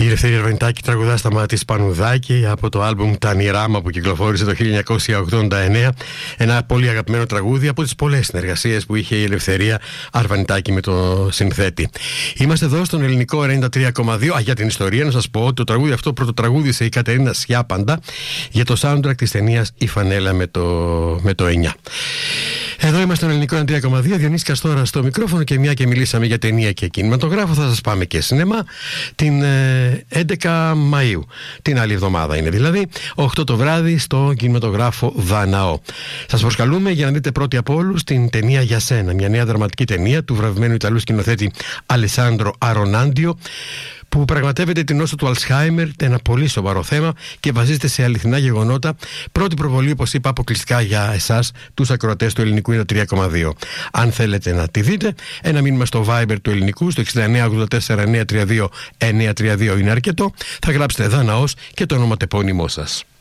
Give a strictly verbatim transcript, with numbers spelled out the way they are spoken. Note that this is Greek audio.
Η Ελευθερία Αρβανιτάκη τραγουδά στα μάτια της Πανουδάκη από το άλμπουμ Τανιράμα που κυκλοφόρησε το χίλια εννιακόσια ογδόντα εννέα. Ένα πολύ αγαπημένο τραγούδι από τις πολλές συνεργασίες που είχε η Ελευθερία Αρβανιτάκη με το συνθέτη. Είμαστε εδώ στον Ελληνικό ενενήντα τρία κόμμα δύο. Α, για την ιστορία να σας πω ότι το τραγούδι αυτό πρωτοτραγούδισε η Κατερίνα Σιάπαντα για το soundtrack της ταινίας Η Φανέλα με το, με το εννιά. Εδώ είμαστε στον Ελληνικό ενενήντα τρία κόμμα δύο. Διονύση Καστόρα στο μικρόφωνο, και μια και μιλήσαμε για ταινία και κινηματογράφο, θα σας πάμε και σινεμά την ε, έντεκα Μαΐου. Την άλλη εβδομάδα είναι δηλαδή, οκτώ το βράδυ, στο κινηματογράφο Δαναό. Σας προσκαλούμε για να δείτε πρώτη από όλους την ταινία Για Σένα, μια νέα δραματική ταινία του βραβευμένου Ιταλού σκηνοθέτη Αλεσάνδρο Αρονάντιο, που πραγματεύεται την νόσο του Αλσχάιμερ, ένα πολύ σοβαρό θέμα, και βασίζεται σε αληθινά γεγονότα. Πρώτη προβολή, όπως είπα, αποκλειστικά για εσάς, τους ακροατές του Ελληνικού ενενήντα τρία κόμμα δύο. Αν θέλετε να τη δείτε, ένα μήνυμα στο Viber του Ελληνικού, στο εξήντα εννέα ογδόντα τέσσερα εννιακόσια τριάντα δύο εννιακόσια τριάντα δύο είναι αρκετό. Θα γράψετε Δαναός και το ονοματεπώνυμό σας.